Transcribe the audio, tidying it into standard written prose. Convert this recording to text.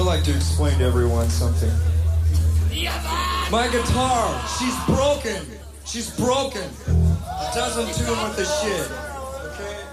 would like to explain to everyone something. My guitar, she's broken. She's broken. It doesn't tune with the shit. Okay?